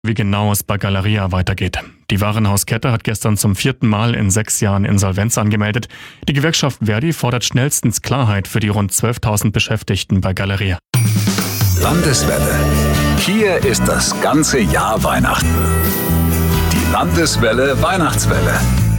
Wie genau es bei Galeria weitergeht. Die Warenhauskette hat gestern zum 4. Mal in 6 Jahren Insolvenz angemeldet. Die Gewerkschaft Verdi fordert schnellstens Klarheit für die rund 12.000 Beschäftigten bei Galeria. Landeswelle. Hier ist das ganze Jahr Weihnachten. Die Landeswelle Weihnachtswelle.